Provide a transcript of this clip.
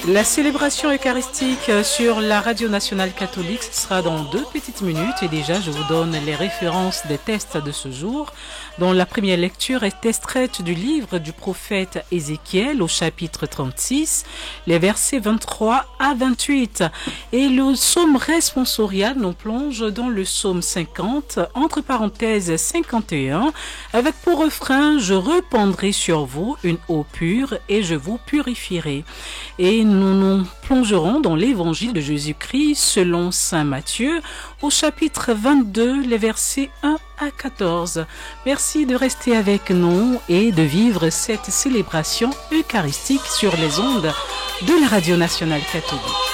La célébration eucharistique sur la radio nationale catholique sera dans 2 petites minutes et déjà je vous donne les références des textes de ce jour dont la première lecture est extraite du livre du prophète Ézéchiel au chapitre 36, les versets 23 à 28 et le psaume responsorial nous plonge dans le psaume 50 entre parenthèses 51 avec pour refrain je répandrai sur vous une eau pure et je vous purifierai. Et nous nous plongerons dans l'évangile de Jésus-Christ selon saint Matthieu au chapitre 22, les versets 1 à 14. Merci de rester avec nous et de vivre cette célébration eucharistique sur les ondes de la radio nationale catholique.